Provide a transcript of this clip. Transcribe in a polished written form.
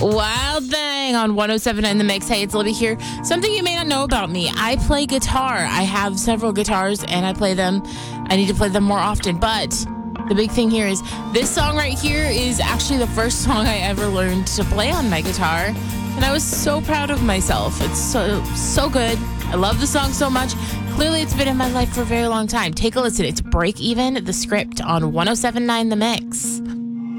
Wild Thing on 107.9 The Mix. Hey, it's Libby here. Something you may not know about me. I play guitar. I have several guitars and I play them. I need to play them more often. But the big thing here is this song right here is actually the first song I ever learned to play on my guitar. And I was so proud of myself. It's so good. I love the song so much. Clearly, it's been in my life for a very long time. Take a listen. It's Break Even, the script on 107.9 The Mix.